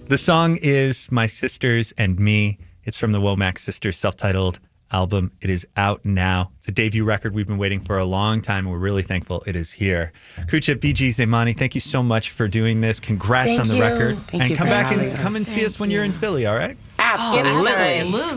The song is My Sisters and Me. It's from the Womack Sisters self-titled album. It is out now. It's a debut record we've been waiting for a long time. We're really thankful it is here. Crew Chip, VG, Zaymani, thank you so much for doing this. Congrats on the record. Thank you come for back having and us. come and see us when you're in Philly, all right? Absolutely. Absolutely.